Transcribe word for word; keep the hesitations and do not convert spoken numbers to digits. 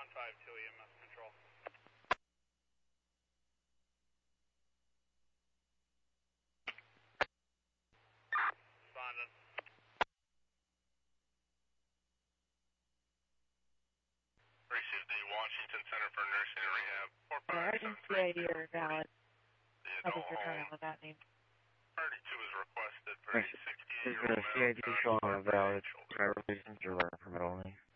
five two E M S control. Respondent. Received the Washington Center for Nursing and Rehab. four five seven Emergency I D are valid. The I'll adult just return home. it with that name. Party two is requested for a This sixty-eight-year-old is the C I D male. showing a valid driver license or learner permit only.